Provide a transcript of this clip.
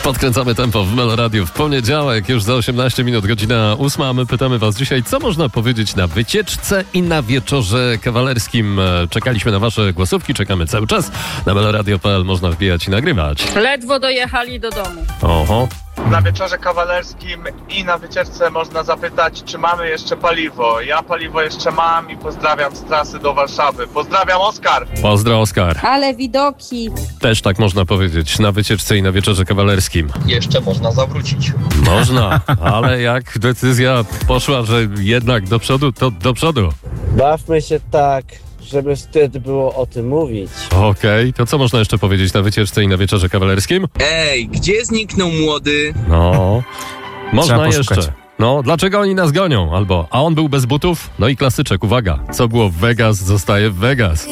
Podkręcamy tempo w Meloradiu w poniedziałek, już za 18 minut, godzina 8. A my pytamy was dzisiaj, co można powiedzieć na wycieczce i na wieczorze kawalerskim. Czekaliśmy na wasze głosówki, czekamy cały czas. Na meloradio.pl można wbijać i nagrywać. Ledwo dojechali do domu. Oho. Na wieczorze kawalerskim i na wycieczce można zapytać, czy mamy jeszcze paliwo. Ja paliwo jeszcze mam i pozdrawiam z trasy do Warszawy. Pozdrawiam, Oskar! Pozdro, Oskar. Ale widoki. Też tak można powiedzieć na wycieczce i na wieczorze kawalerskim. Jeszcze można zawrócić. Można, ale jak decyzja poszła, że jednak do przodu, to do przodu. Bawmy się tak, żeby wstyd było o tym mówić. Okej, to co można jeszcze powiedzieć na wycieczce i na wieczorze kawalerskim? Ej, gdzie zniknął młody? No, można Trzeba poszukać. jeszcze. No, dlaczego oni nas gonią? Albo, a on był bez butów? No i klasyczek, uwaga, co było w Vegas, zostaje w Vegas.